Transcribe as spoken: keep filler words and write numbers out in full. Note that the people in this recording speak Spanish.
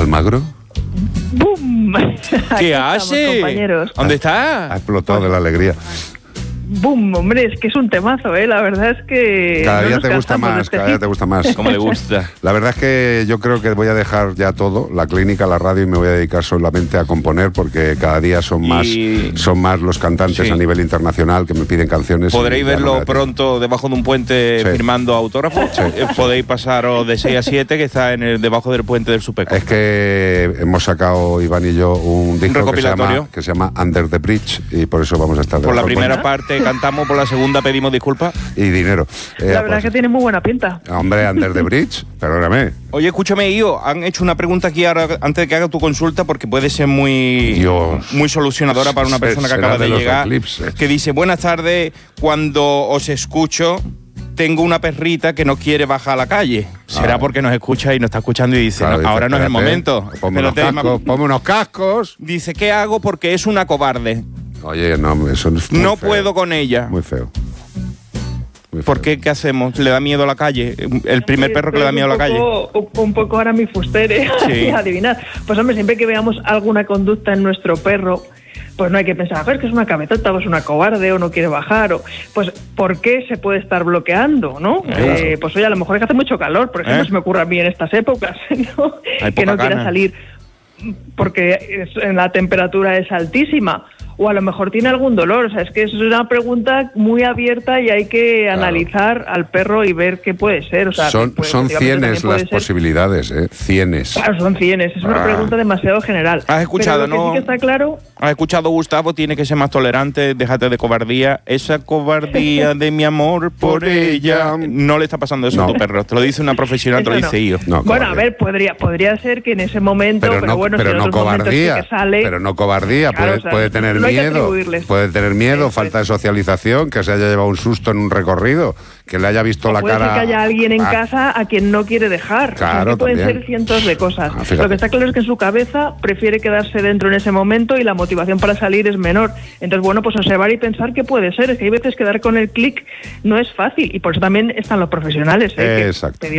¿Almagro? ¡Bum! ¿Qué hace? Compañeros. ¿Dónde está? Ha explotado de la alegría. ¡Bum! Hombre, es que es un temazo, ¿eh? La verdad es que... Cada no día nos te gusta cansamos de más, este cada día hit. te gusta más. Como le gusta. La verdad es que yo creo que voy a dejar ya todo, la clínica, la radio, y me voy a dedicar solamente a componer, porque cada día son más Y- son más los cantantes Sí. a nivel internacional que me piden canciones. Podréis y ya no me verlo da tiempo. pronto debajo de un puente Sí. firmando autógrafos. Eh, Podéis pasaros de seis a siete, que está en el, debajo del puente del Supeco. Es que hemos sacado, Iván y yo, un disco que se, recopilatorio. llama, que se llama Under the Bridge, y por eso vamos a estar de Por la mejor primera forma. parte cantamos, por la segunda pedimos disculpas. Y dinero. Eh, La verdad pues, es que tiene muy buena pinta. Hombre, Under the Bridge, perdóname. Oye, escúchame, Io, han hecho una pregunta aquí ahora, antes de que haga tu consulta, porque puede ser muy, Dios. muy solucionadora para una Se- persona que será acaba de, de los llegar. eclipses. Que dice, buenas tardes, cuando os escucho, tengo una perrita que no quiere bajar a la calle. Será Ah. porque nos escucha y nos está escuchando y dice, Claro, no, dice, ahora no es el espérate, momento. Ponme unos, Espérate, cascos, ma- ponme unos cascos. Dice, ¿qué hago? Porque es una cobarde. Oye, no, eso es muy No feo. puedo con ella. Muy feo. Muy ¿Por feo. qué? ¿Qué hacemos? ¿Le da miedo a la calle? El primer perro que le da miedo a la calle. Un poco, un poco ahora mi fustere, Sí. adivinar. Pues hombre, siempre que veamos alguna conducta en nuestro perro, pues no hay que pensar, "Joder, es que es una cabezota, o es una cobarde, o no quiere bajar, o pues ¿por qué se puede estar bloqueando, no? Claro. Eh, pues oye, a lo mejor es que hace mucho calor, por ejemplo, ¿Eh? se me ocurre a mí en estas épocas, ¿no? Hay Que poca no quiera gana. salir porque es- la temperatura es altísima. O a lo mejor tiene algún dolor. O sea, es que es una pregunta muy abierta y hay que Claro. analizar al perro y ver qué puede ser. O sea, Son, pues, son efectivamente, cienes también puede las ser- posibilidades, ¿eh? Cienes. Claro, son cienes. Es una Ah. pregunta demasiado general. Has escuchado, Pero lo que ¿no? sí que está claro... ¿Has escuchado, Gustavo? Tiene que ser más tolerante, déjate de cobardía. Esa cobardía de mi amor por ella. No le está pasando eso No. a tu perro. Te lo dice una profesional, te lo Eso dice no. Io. No, Bueno, a cobardía. ver, podría podría ser que en ese momento, pero, pero, no, bueno, pero si en no otros momentos sí cobardía, que sale... pero no cobardía, Claro, puede, o sea, puede tener no hay que miedo, atribuirles. puede tener miedo, Eso falta es. de socialización, que se haya llevado un susto en un recorrido, que le haya visto la Puede cara. ser que haya alguien en Ah, casa a quien no quiere dejar. O sea, Claro, que pueden también. ser cientos de cosas. Ah, fíjate. Lo que está claro es que en su cabeza prefiere quedarse dentro en ese momento y la motivación para salir es menor. Entonces, bueno, pues observar y pensar qué puede ser. Es que hay veces que dar con el clic no es fácil y por eso también están los profesionales. ¿eh? Que Exacto. te